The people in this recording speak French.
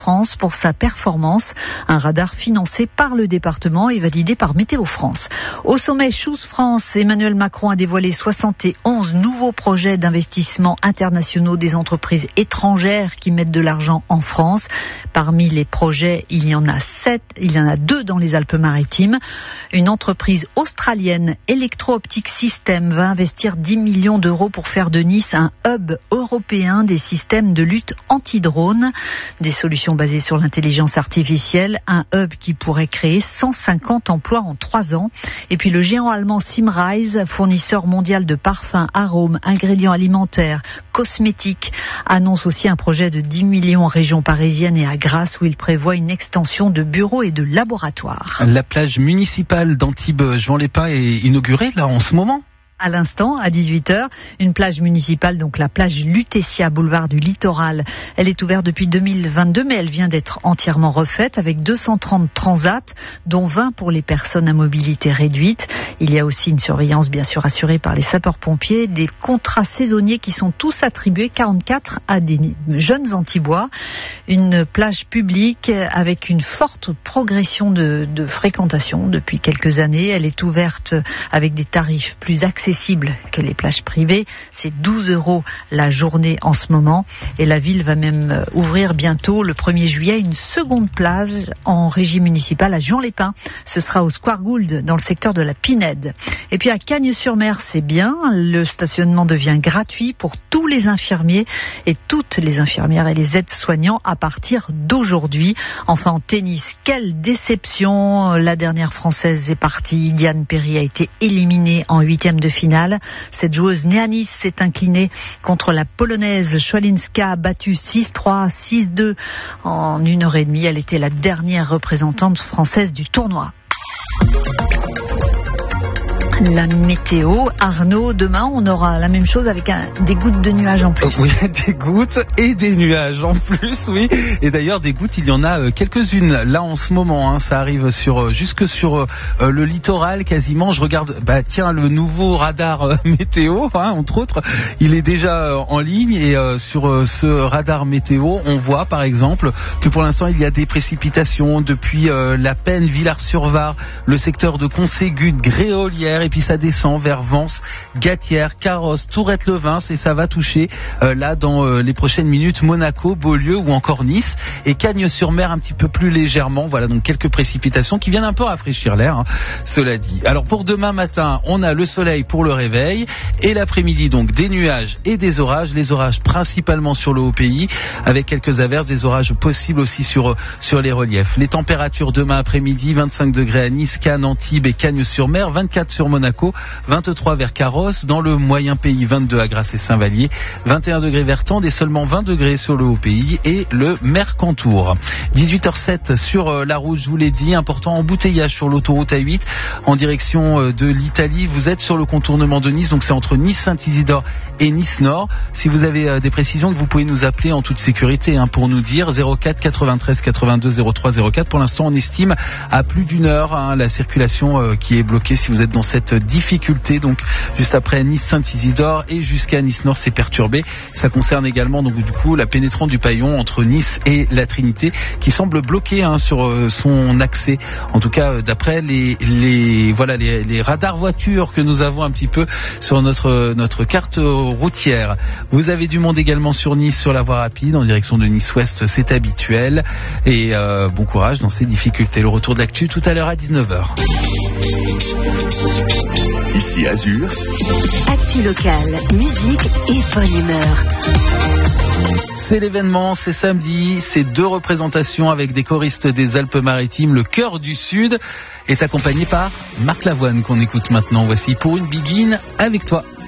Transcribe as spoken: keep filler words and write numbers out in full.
France pour sa performance, un radar financé par le département et validé par Météo France. Au sommet Choose France, Emmanuel Macron a dévoilé soixante et onze nouveaux projets d'investissement internationaux des entreprises étrangères qui mettent de l'argent en France. Parmi les projets, il y en a sept, il y en a deux dans les Alpes-Maritimes. Une entreprise australienne, Electro-Optic Systems, va investir dix millions d'euros pour faire de Nice un hub européen des systèmes de lutte anti-drone. Des solutions basées sur l'intelligence artificielle, un hub qui pourrait créer cent cinquante emplois en trois ans. Et puis le géant allemand Symrise, fournisseur mondial de parfums, arômes, ingrédients alimentaires, cosmétiques, annonce aussi un projet de dix millions en région parisienne et à Grasse où il prévoit une extension de bureaux et de laboratoires. La plage municipale d'Antibes Juan Lépin est inaugurée là en ce moment. À l'instant, à dix-huit heures, une plage municipale, donc la plage Lutetia, boulevard du Littoral. Elle est ouverte depuis deux mille vingt-deux, mais elle vient d'être entièrement refaite avec deux cent trente transats, dont vingt pour les personnes à mobilité réduite. Il y a aussi une surveillance, bien sûr, assurée par les sapeurs-pompiers, des contrats saisonniers qui sont tous attribués, quarante-quatre, à des jeunes Antibois. Une plage publique avec une forte progression de, de fréquentation depuis quelques années. Elle est ouverte avec des tarifs plus accessibles que les plages privées. C'est douze euros la journée en ce moment. Et la ville va même ouvrir bientôt, le premier juillet, une seconde plage en régie municipale à Juan Lépin. Ce sera au Square Gould, dans le secteur de la Pinède. Et puis à Cagnes-sur-Mer, c'est bien. Le stationnement devient gratuit pour tous les infirmiers et toutes les infirmières et les aides-soignants à partir d'aujourd'hui. Enfin, en tennis, quelle déception. La dernière Française est partie. Diane Perry a été éliminée en huitième de finale. Cette joueuse née à Nice s'est inclinée contre la Polonaise Schwalinska, battue six trois, six deux en une heure et demie. Elle était la dernière représentante française du tournoi. La météo, Arnaud, demain on aura la même chose avec un, des gouttes de nuages en plus. Oui, des gouttes et des nuages en plus, oui. Et d'ailleurs des gouttes, il y en a quelques-unes là en ce moment. Hein, ça arrive sur jusque sur euh, le littoral quasiment. Je regarde, bah tiens, le nouveau radar euh, météo, hein, entre autres, il est déjà euh, en ligne et euh, sur euh, ce radar météo, on voit par exemple que pour l'instant il y a des précipitations depuis euh, la Peine, Villars-sur-Var, le secteur de Conségude, Gréolière. Et puis ça descend vers Vence, Gatière, Carrosse, Tourette-le-Vin et ça va toucher euh, là dans euh, les prochaines minutes Monaco, Beaulieu ou encore Nice et Cagnes-sur-Mer un petit peu plus légèrement. Voilà donc quelques précipitations qui viennent un peu rafraîchir l'air, hein, cela dit. Alors pour demain matin, on a le soleil pour le réveil et l'après-midi donc des nuages et des orages. Les orages principalement sur le haut pays avec quelques averses, des orages possibles aussi sur, sur les reliefs. Les températures demain après-midi, vingt-cinq degrés à Nice, Cannes, Antibes et Cagnes-sur-Mer, vingt-quatre sur Monaco, vingt-trois vers Carrosse, dans le moyen pays vingt-deux à Grasse et Saint-Vallier, vingt et un degrés vers Tende et seulement vingt degrés sur le haut pays et le Mercantour. dix-huit heures zéro sept sur la route, je vous l'ai dit, important embouteillage sur l'autoroute A huit en direction de l'Italie. Vous êtes sur le contournement de Nice, donc c'est entre Nice-Saint-Isidore et Nice-Nord. Si vous avez des précisions, vous pouvez nous appeler en toute sécurité hein, pour nous dire zéro quatre quatre-vingt-treize quatre-vingt-deux zéro trois zéro quatre. Pour l'instant, on estime à plus d'une heure hein, la circulation euh, qui est bloquée si vous êtes dans cette difficulté, donc juste après Nice-Saint-Isidore et jusqu'à Nice-Nord, c'est perturbé. Ça concerne également donc du coup la pénétrante du Paillon entre Nice et la Trinité qui semble bloquée hein, sur euh, son accès. En tout cas, euh, d'après les les voilà les, les radars voitures que nous avons un petit peu sur notre notre carte routière. Vous avez du monde également sur Nice sur la voie rapide en direction de Nice-Ouest, c'est habituel. Et euh, bon courage dans ces difficultés. Le retour de l'actu tout à l'heure à dix-neuf heures. Ici Azur. Actu locale, musique et bonne humeur. C'est l'événement, c'est samedi, c'est deux représentations avec des choristes des Alpes-Maritimes. Le Chœur du Sud est accompagné par Marc Lavoine qu'on écoute maintenant. Voici Pour une biguine avec toi.